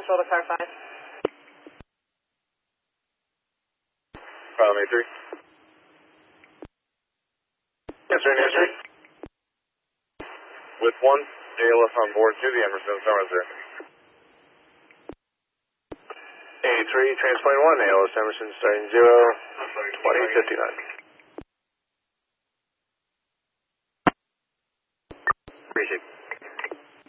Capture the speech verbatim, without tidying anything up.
Marshall to car five. Problem A three. Answer, answer. With one A L S on board to the Emerson, Someone zero. A three, transplant one, A L S Emerson, starting zero, twenty fifty-nine. Appreciate it.